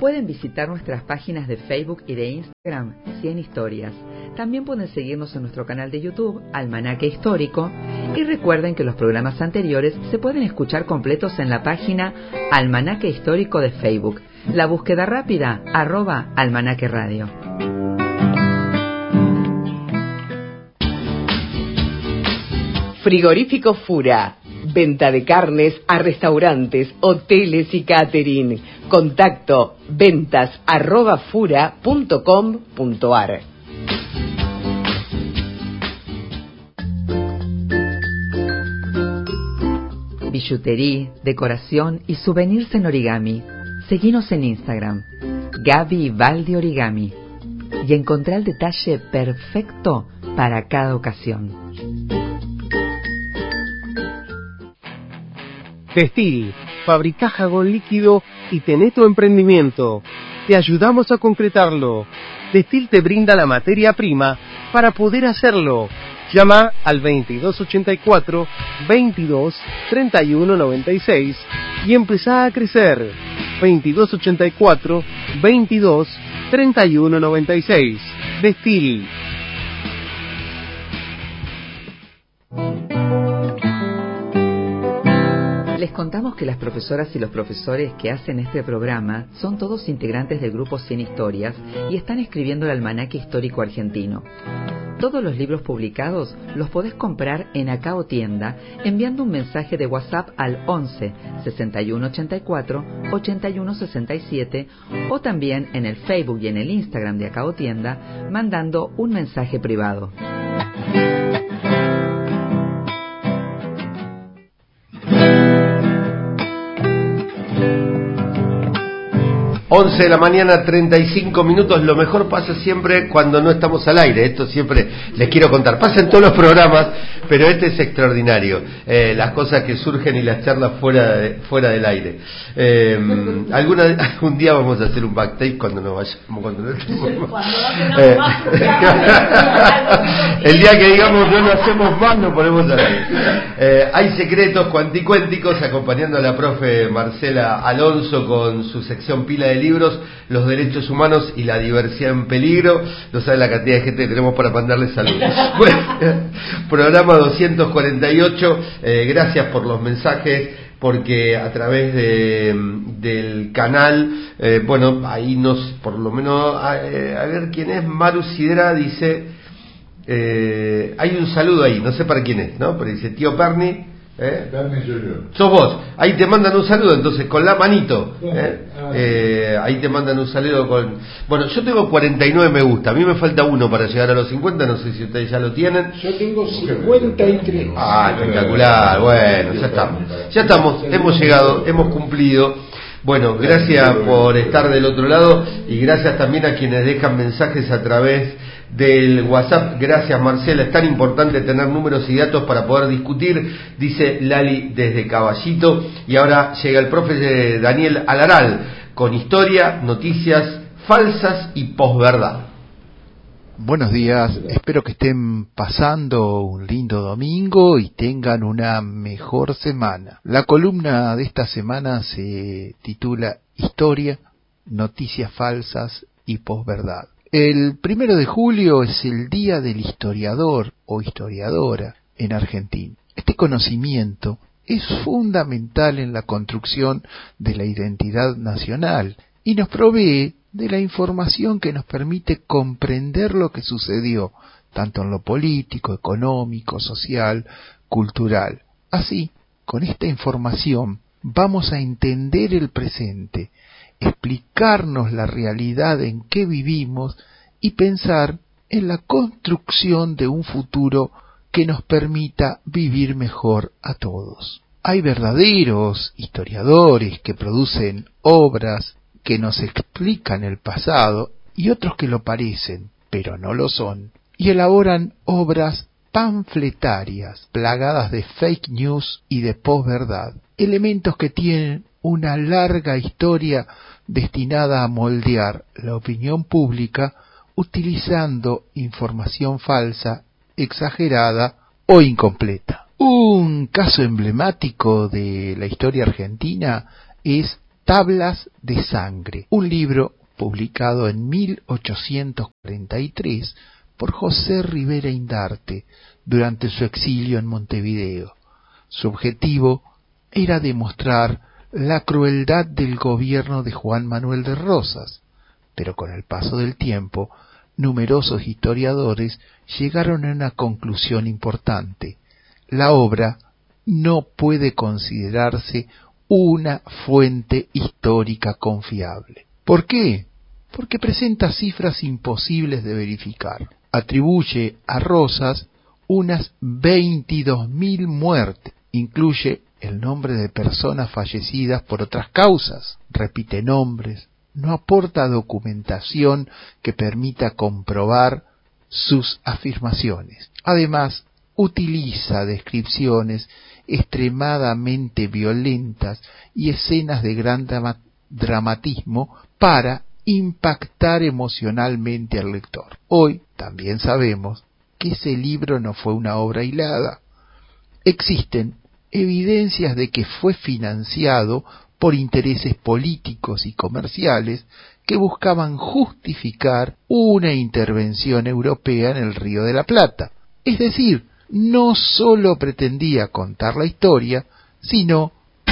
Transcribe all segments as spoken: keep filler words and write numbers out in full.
Pueden visitar nuestras páginas de Facebook y de Instagram, cien Historias. También pueden seguirnos en nuestro canal de YouTube, Almanaque Histórico. Y recuerden que los programas anteriores se pueden escuchar completos en la página Almanaque Histórico de Facebook. La búsqueda rápida, arroba Almanaque Radio. Frigorífico Fura. Venta de carnes a restaurantes, hoteles y catering. Contacto ventas arroba fura punto com punto ar. Billutería, decoración y souvenirs en origami. Seguinos en Instagram, Gaby Valde Origami, y encontrá el detalle perfecto para cada ocasión. Textil, fabricá jabón líquido y tené tu emprendimiento. Te ayudamos a concretarlo. Textil te brinda la materia prima para poder hacerlo. Llama al veintidós ochenta y cuatro, veintidós treinta y uno noventa y seis y empezá a crecer. veintidós ochenta y cuatro, veintidós treinta y uno noventa y seis. Textil. Les contamos que las profesoras y los profesores que hacen este programa son todos integrantes del grupo cien Historias y están escribiendo el Almanaque Histórico Argentino. Todos los libros publicados los podés comprar en Acao Tienda enviando un mensaje de WhatsApp al once, sesenta y uno ochenta y cuatro, ochenta y uno sesenta y siete o también en el Facebook y en el Instagram de Acao Tienda mandando un mensaje privado. once de la mañana, treinta y cinco minutos. Lo mejor pasa siempre cuando no estamos al aire. Esto siempre les quiero contar. Pasa en todos los programas, pero este es extraordinario. Eh, las cosas que surgen y las charlas fuera de, fuera del aire. Eh, alguna algún día vamos a hacer un backstage cuando nos vayamos. Cuando no estemos más. Eh, el día que digamos no lo hacemos más, nos ponemos al aire. Eh, hay secretos cuanticuénticos, acompañando a la profe Marcela Alonso con su sección pila de libros, los derechos humanos y la diversidad en peligro. No sabe la cantidad de gente que tenemos para mandarle saludos. Bueno, programa doscientos cuarenta y ocho. Eh, gracias por los mensajes, porque a través de, del canal, eh, bueno, ahí nos, por lo menos, a, eh, a ver quién es. Maru Sidra dice, eh, hay un saludo ahí, no sé para quién es, ¿no? Pero dice, tío Perni, ¿Eh? Sos vos, ahí te mandan un saludo, entonces con la manito, ¿eh? Eh, ahí te mandan un saludo con... Bueno, yo tengo cuarenta y nueve me gusta, a mí me falta uno para llegar a los cincuenta, no sé si ustedes ya lo tienen. Yo tengo cincuenta y tres. Ah, espectacular, bueno, ya estamos, ya estamos, hemos llegado, hemos cumplido. Bueno, gracias por estar del otro lado y gracias también a quienes dejan mensajes a través del WhatsApp. Gracias, Marcela, es tan importante tener números y datos para poder discutir, dice Lali desde Caballito. Y ahora llega el profe Daniel Alaral con historia, noticias falsas y posverdad. Buenos días, espero que estén pasando un lindo domingo y tengan una mejor semana. La columna de esta semana se titula Historia, noticias falsas y posverdad. El primero de julio es el Día del Historiador o Historiadora en Argentina. Este conocimiento es fundamental en la construcción de la identidad nacional y nos provee de la información que nos permite comprender lo que sucedió, tanto en lo político, económico, social, cultural. Así, con esta información vamos a entender el presente, explicarnos la realidad en que vivimos y pensar en la construcción de un futuro que nos permita vivir mejor a todos. Hay verdaderos historiadores que producen obras que nos explican el pasado y otros que lo parecen, pero no lo son, y elaboran obras panfletarias, plagadas de fake news y de posverdad, elementos que tienen una larga historia destinada a moldear la opinión pública utilizando información falsa, exagerada o incompleta. Un caso emblemático de la historia argentina es Tablas de Sangre, un libro publicado en mil ochocientos cuarenta y tres por José Rivera Indarte durante su exilio en Montevideo. Su objetivo era demostrar la crueldad del gobierno de Juan Manuel de Rosas, pero con el paso del tiempo, numerosos historiadores llegaron a una conclusión importante: la obra no puede considerarse una fuente histórica confiable. ¿Por qué? Porque presenta cifras imposibles de verificar. Atribuye a Rosas unas veintidós mil muertes. Incluye el nombre de personas fallecidas por otras causas. Repite nombres. No aporta documentación que permita comprobar sus afirmaciones. Además, utiliza descripciones extremadamente violentas y escenas de gran drama- dramatismo para impactar emocionalmente al lector. Hoy también sabemos que ese libro no fue una obra aislada. Existen evidencias de que fue financiado por intereses políticos y comerciales que buscaban justificar una intervención europea en el Río de la Plata. Es decir, no sólo pretendía contar la historia, sino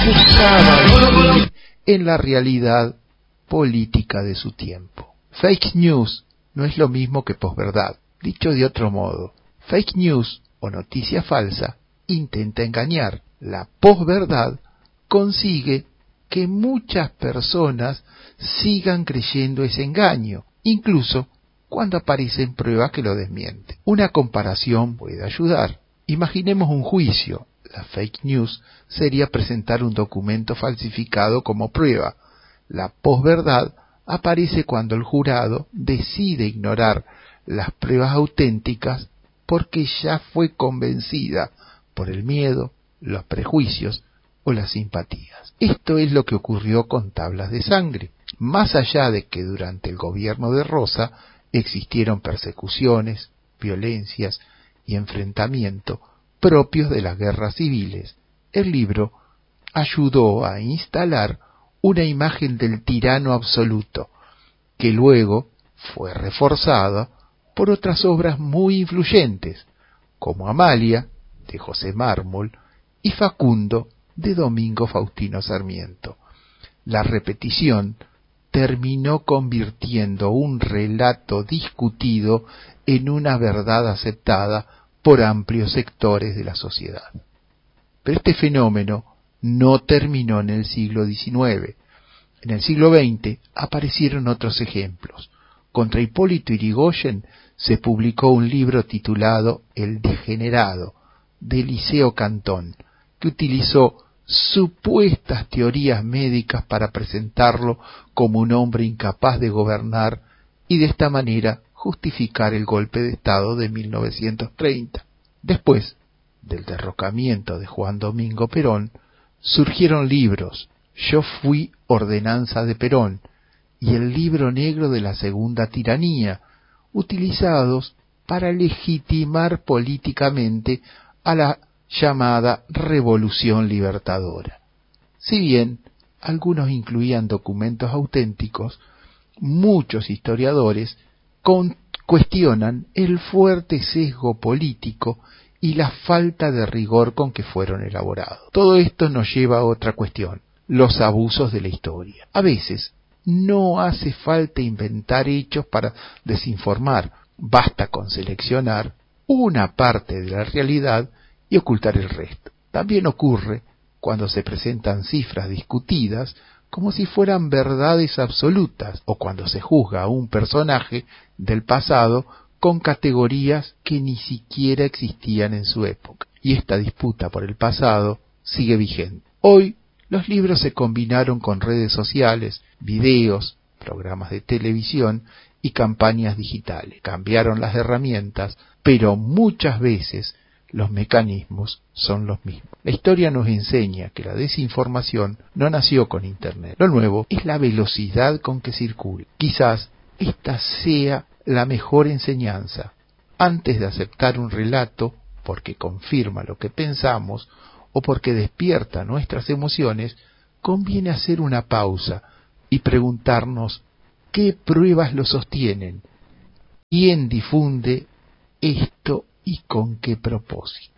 buscaba vivir en la realidad política de su tiempo. Fake news no es lo mismo que posverdad. Dicho de otro modo, fake news o noticia falsa intenta engañar. La posverdad consigue que muchas personas sigan creyendo ese engaño, incluso cuando aparecen pruebas que lo desmienten. Una comparación puede ayudar. Imaginemos un juicio. La fake news sería presentar un documento falsificado como prueba. La posverdad aparece cuando el jurado decide ignorar las pruebas auténticas porque ya fue convencida por el miedo, los prejuicios o las simpatías. Esto es lo que ocurrió con Tablas de Sangre. Más allá de que durante el gobierno de Rosa existieron persecuciones, violencias y enfrentamiento propios de las guerras civiles, el libro ayudó a instalar una imagen del tirano absoluto, que luego fue reforzada por otras obras muy influyentes, como Amalia, de José Mármol, y Facundo, de Domingo Faustino Sarmiento. La repetición terminó convirtiendo un relato discutido en una verdad aceptada por amplios sectores de la sociedad. Pero este fenómeno no terminó en el siglo diecinueve. En el siglo veinte aparecieron otros ejemplos. Contra Hipólito Yrigoyen se publicó un libro titulado El Degenerado, de Eliseo Cantón, que utilizó supuestas teorías médicas para presentarlo como un hombre incapaz de gobernar y de esta manera justificar el golpe de Estado de mil novecientos treinta. Después del derrocamiento de Juan Domingo Perón, surgieron libros Yo fui ordenanza de Perón y el Libro Negro de la Segunda Tiranía, utilizados para legitimar políticamente a la llamada Revolución Libertadora. Si bien algunos incluían documentos auténticos, muchos historiadores con, cuestionan el fuerte sesgo político y la falta de rigor con que fueron elaborados. Todo esto nos lleva a otra cuestión: los abusos de la historia. A veces no hace falta inventar hechos para desinformar, basta con seleccionar una parte de la realidad y ocultar el resto. También ocurre cuando se presentan cifras discutidas como si fueran verdades absolutas, o cuando se juzga a un personaje del pasado con categorías que ni siquiera existían en su época. Y esta disputa por el pasado sigue vigente. Hoy los libros se combinaron con redes sociales, videos, programas de televisión y campañas digitales. Cambiaron las herramientas, pero muchas veces los mecanismos son los mismos. La historia nos enseña que la desinformación no nació con Internet. Lo nuevo es la velocidad con que circula. Quizás esta sea la mejor enseñanza. Antes de aceptar un relato porque confirma lo que pensamos o porque despierta nuestras emociones, conviene hacer una pausa y preguntarnos qué pruebas lo sostienen, quién difunde esto y con qué propósito.